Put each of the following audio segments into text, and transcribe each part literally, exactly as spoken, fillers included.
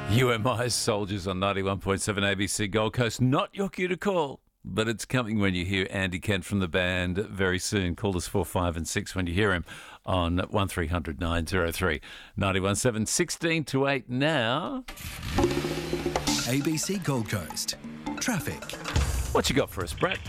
U M I's Soldiers on ninety-one point seven A B C Gold Coast. Not your cue to call, but it's coming when you hear Andy Kent from the band very soon. Call us four, five and six when you hear him on one three hundred nine oh three. ninety-one point seven, sixteen to eight now. A B C Gold Coast. Traffic. What you got for us, Brett?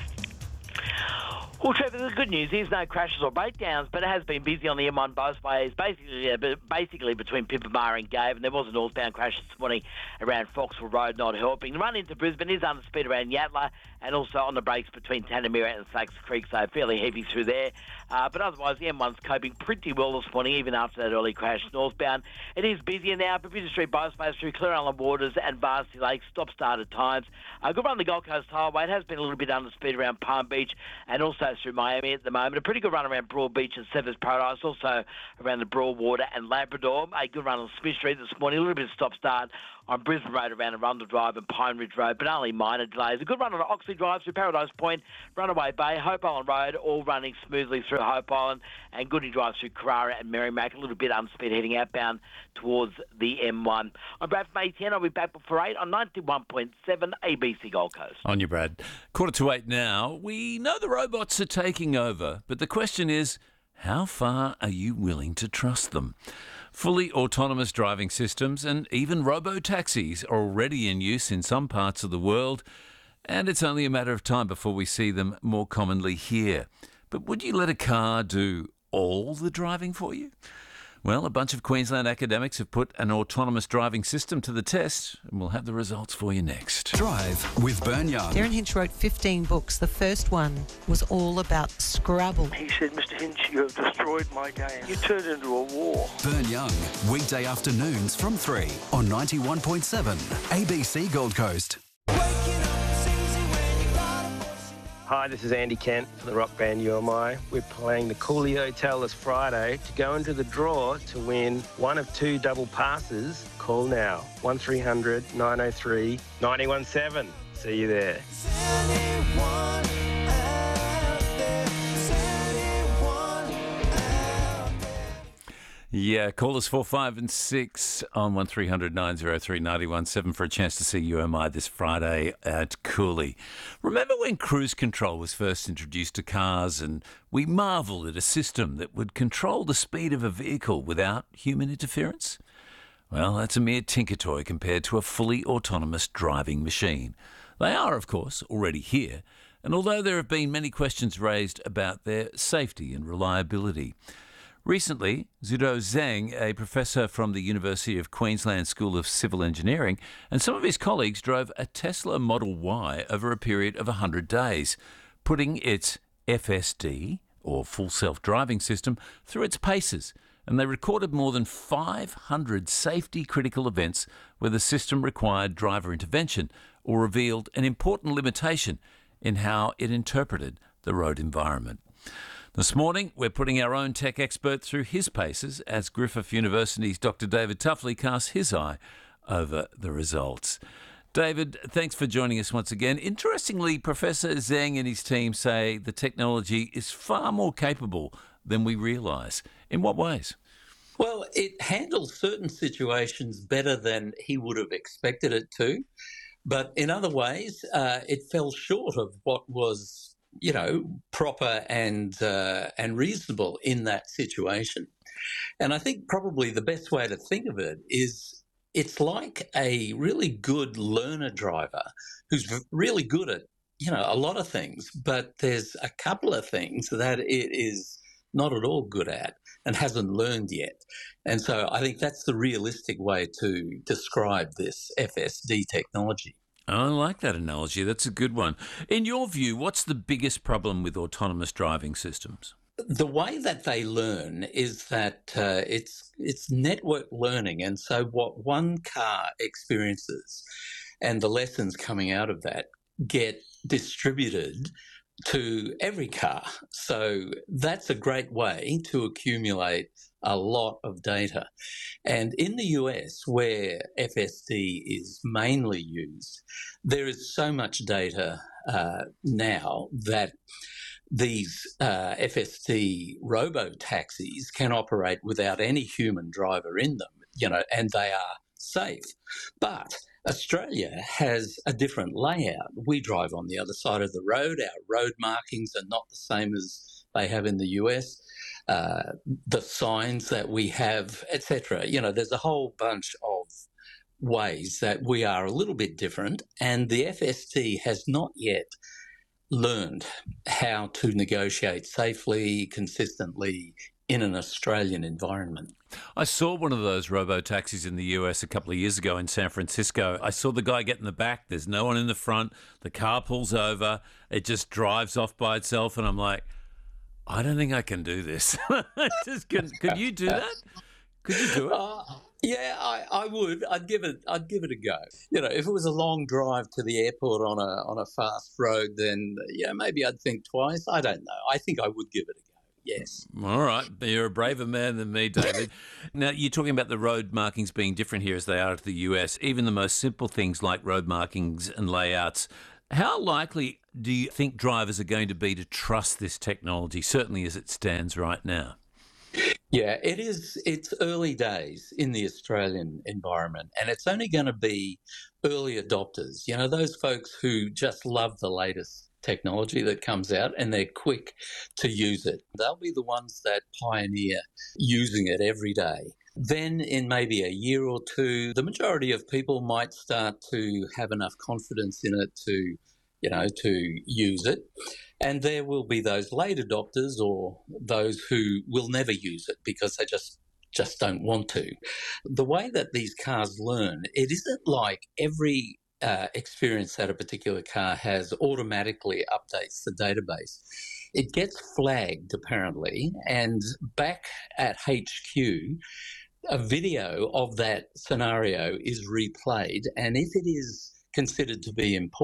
Well, Trevor, the good news is no crashes or breakdowns, but it has been busy on the M one both ways, basically uh, basically between Pippamar and Gave, and there was a northbound crash this morning around Foxwell Road, not helping. The run into Brisbane is under speed around Yatala and also on the brakes between Tanamira and Sachs Creek, so fairly heavy through there. Uh, but otherwise, the M one's coping pretty well this morning, even after that early crash northbound. It is busier now, Papitta Street both ways through Clear Island Waters and Varsity Lake, stop-start at times. A uh, good run on the Gold Coast Highway. It has been a little bit under speed around Palm Beach and also through Miami at the moment. A pretty good run around Broad Beach and Severs Paradise, also around the Broadwater and Labrador. A good run on Smith Street this morning. A little bit of stop-start on Brisbane Road around Arundel Drive and Pine Ridge Road, but only minor delays. A good run on Oxley Drive through Paradise Point, Runaway Bay, Hope Island Road, all running smoothly through Hope Island, and Goody Drive through Carrara and Merrimack. A little bit unspeed heading outbound towards the M one. I'm Brad from A T N. I'll be back for eight on ninety-one point seven A B C Gold Coast. On you, Brad. Quarter to eight now. We know the robots are taking over, but the question is, how far are you willing to trust them? Fully autonomous driving systems and even robo-taxis are already in use in some parts of the world, and it's only a matter of time before we see them more commonly here. But would you let a car do all the driving for you? Well, a bunch of Queensland academics have put an autonomous driving system to the test, and we'll have the results for you next. Drive with Burn Young. Darren Hinch wrote fifteen books. The first one was all about Scrabble. He said, Mister Hinch, you have destroyed my game. You turned into a war. Burn Young, weekday afternoons from three on ninety-one point seven A B C Gold Coast. Hi, this is Andy Kent from the rock band U M I. We're playing the Cooley Hotel this Friday to go into the draw to win one of two double passes. Call now, one three hundred nine oh three nine one seven. See you there. Yeah, call us four, five and six on one three hundred nine oh three nine one seven for a chance to see U M I this Friday at Cooley. Remember when cruise control was first introduced to cars and we marvelled at a system that would control the speed of a vehicle without human interference? Well, that's a mere tinker toy compared to a fully autonomous driving machine. They are, of course, already here, and although there have been many questions raised about their safety and reliability, recently, Zhudo Zhang, a professor from the University of Queensland School of Civil Engineering, and some of his colleagues drove a Tesla Model Y over a period of one hundred days, putting its F S D, or Full Self-Driving System, through its paces. And they recorded more than five hundred safety-critical events where the system required driver intervention or revealed an important limitation in how it interpreted the road environment. This morning, we're putting our own tech expert through his paces as Griffith University's Doctor David Tuffley casts his eye over the results. David, thanks for joining us once again. Interestingly, Professor Zhang and his team say the technology is far more capable than we realise. In what ways? Well, it handles certain situations better than he would have expected it to. But in other ways, uh, it fell short of what was you know, proper and uh, and reasonable in that situation. And I think probably the best way to think of it is it's like a really good learner driver who's really good at, you know, a lot of things, but there's a couple of things that it is not at all good at and hasn't learned yet. And so I think that's the realistic way to describe this F S D technology. I like that analogy. That's a good one. In your view, what's the biggest problem with autonomous driving systems? The way that they learn is that uh, it's it's network learning. And so what one car experiences and the lessons coming out of that get distributed to every car. So that's a great way to accumulate a lot of data. And in the U S, where F S D is mainly used, there is so much data uh, now that these uh, F S D robo-taxis can operate without any human driver in them, you know, and they are safe. But Australia has a different layout. We drive on the other side of the road. Our road markings are not the same as they have in the U S. Uh, the signs that we have, et cetera. You know, there's a whole bunch of ways that we are a little bit different, and the F S T has not yet learned how to negotiate safely, consistently in an Australian environment. I saw one of those robo-taxis in the U S a couple of years ago in San Francisco. I saw the guy get in the back. There's no one in the front. The car pulls over. It just drives off by itself. And I'm like, I don't think I can do this. just can, could you do that? Could you do it? Uh, yeah, I, I would. I'd give it. I'd give it a go. You know, if it was a long drive to the airport on a on a fast road, then yeah, maybe I'd think twice. I don't know. I think I would give it a go. Yes. All right. You're a braver man than me, David. Now, you're talking about the road markings being different here as they are to the U S. Even the most simple things like road markings and layouts. How likely do you think drivers are going to be to trust this technology, certainly as it stands right now? Yeah, it is. It's early days in the Australian environment, and it's only going to be early adopters. You know, those folks who just love the latest technology that comes out and they're quick to use it. They'll be the ones that pioneer using it every day. Then in maybe a year or two, the majority of people might start to have enough confidence in it to, you know, to use it. And there will be those late adopters or those who will never use it because they just just don't want to. The way that these cars learn, it isn't like every uh, experience that a particular car has automatically updates the database. It gets flagged, apparently, and back at H Q, a video of that scenario is replayed. And if it is considered to be important,